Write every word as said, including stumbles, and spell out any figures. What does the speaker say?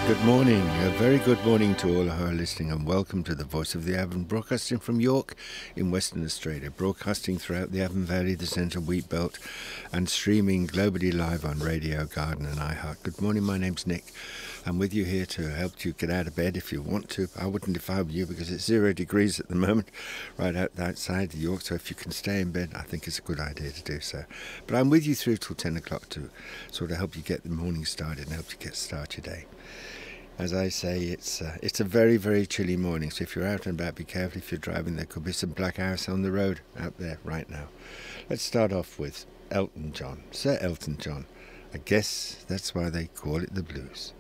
good morning. A very good morning to all who are listening, and welcome to the Voice of the Avon, broadcasting from York in Western Australia, broadcasting throughout the Avon Valley, the Central Wheat Belt, and streaming globally live on Radio Garden and iHeart. Good morning, my name's Nick. I'm with you here to help you get out of bed if you want to. I wouldn't if I were you, because it's zero degrees at the moment right out outside York, so if you can stay in bed, I think it's a good idea to do so. But I'm with you through till ten o'clock to sort of help you get the morning started and help you get started your day. As I say, it's uh, it's a very, very chilly morning, so if you're out and about, be careful if you're driving. There could be some black ice on the road out there right now. Let's start off with Elton John, Sir Elton John. I guess that's why they call it the blues.